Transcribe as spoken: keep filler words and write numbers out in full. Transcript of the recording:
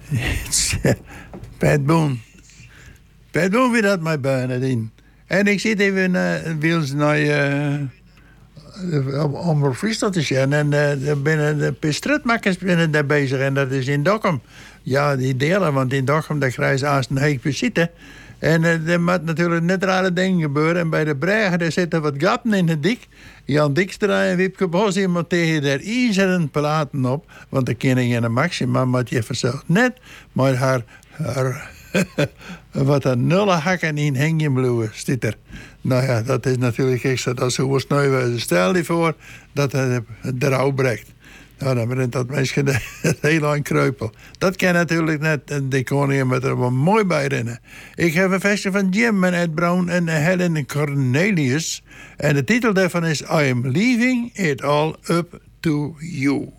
Pat Boone. Pat Boone weer dat mijn Bernardine. En ik zit even uh, Wils naar uh, om een freestyle te zien. En uh, binnen de pistrutmakkers binnen daar bezig. En dat is in Dokkum. Ja, die delen, want in Dokkum daar krijg je als een heek zitten. En uh, er moet natuurlijk net rare dingen gebeuren. En bij de bregen daar zitten wat gaten in het dik. Jan Dijkstra en Wipke Bos iemand tegen daar ijzeren platen op. Want dan ken je een maxima, maar je vanzelf net. Maar haar, haar wat een nulle hakken in hengenbloeien zit er. Nou ja, dat is natuurlijk extra. Dat is hoe sneu. Stel je voor dat het de rouw breekt. Nou, dan brengt dat meisje heel lang kreupel. Dat kan natuurlijk net. De koningin met er wel mooi bij rennen. Ik heb een versie van Jim en Ed Brown en Helen Cornelius. En de titel daarvan is I am leaving it all up to you.